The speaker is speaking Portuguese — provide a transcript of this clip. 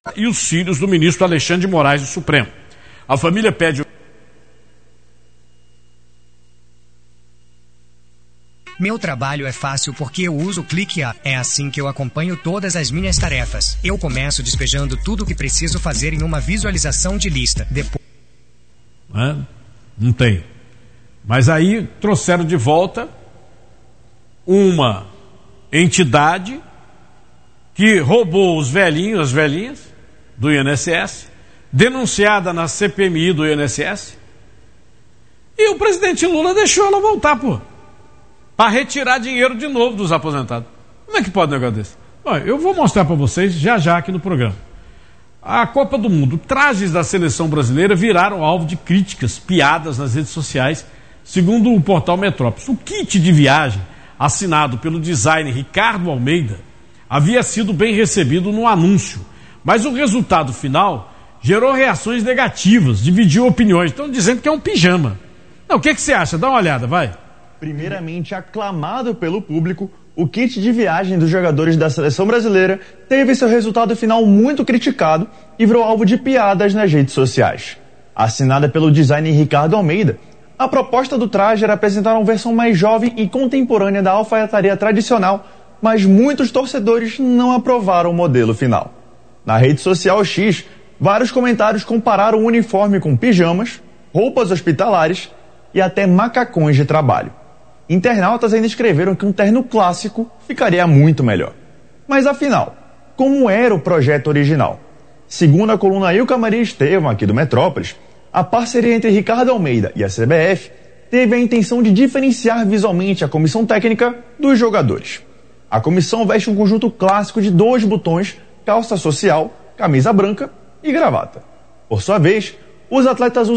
e os filhos do ministro Alexandre de Moraes do Supremo. A família pede... Meu trabalho é fácil porque eu uso o ClickUp. É assim que eu acompanho todas as minhas tarefas. Eu começo despejando tudo o que preciso fazer em uma visualização de lista. Depois... Não tem. Mas aí trouxeram de volta uma entidade que roubou os velhinhos, as velhinhas do INSS, denunciada na CPMI do INSS, e o presidente Lula deixou ela voltar, para retirar dinheiro de novo dos aposentados. Como é que pode um negócio desse? Bom, eu vou mostrar para vocês já aqui no programa. A Copa do Mundo, trajes da seleção brasileira viraram alvo de críticas, piadas nas redes sociais, segundo o portal Metrópolis. O kit de viagem, assinado pelo designer Ricardo Almeida, havia sido bem recebido no anúncio, mas o resultado final gerou reações negativas, dividiu opiniões. Estão dizendo que é um pijama. Não, o que você acha? Dá uma olhada, vai. Primeiramente aclamado pelo público, o kit de viagem dos jogadores da seleção brasileira teve seu resultado final muito criticado e virou alvo de piadas nas redes sociais. Assinada pelo designer Ricardo Almeida, a proposta do traje era apresentar uma versão mais jovem e contemporânea da alfaiataria tradicional, mas muitos torcedores não aprovaram o modelo final. Na rede social X, vários comentários compararam o uniforme com pijamas, roupas hospitalares e até macacões de trabalho. Internautas ainda escreveram que um terno clássico ficaria muito melhor. Mas afinal, como era o projeto original? Segundo a coluna Ilka Maria Estevam, aqui do Metrópolis, a parceria entre Ricardo Almeida e a CBF teve a intenção de diferenciar visualmente a comissão técnica dos jogadores. A comissão veste um conjunto clássico de 2 botões, calça social, camisa branca e gravata. Por sua vez, os atletas usam